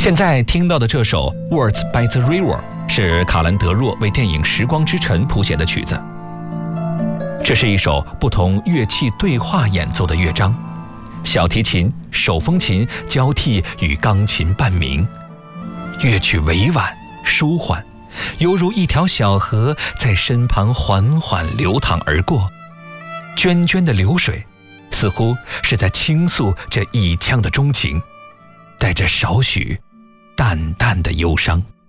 现在听到的这首《Words by the River》是卡兰德若为电影《时光之城》谱写的曲子。这是一首不同乐器对话演奏的乐章，小提琴、手风琴交替与钢琴伴鸣，乐曲委婉舒缓，犹如一条小河在身旁缓缓流淌而过，涓涓的流水似乎是在倾诉这一腔的钟情，带着少许淡淡的忧伤。